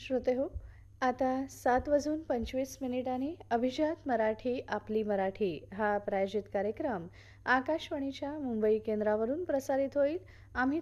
श्रोते हो, आता 7:25 अभिजात मराठी आपली मराठी हा प्रायोजित कार्यक्रम आकाशवाणीच्या मुंबई केंद्रावरून प्रसारित होईल. आम्ही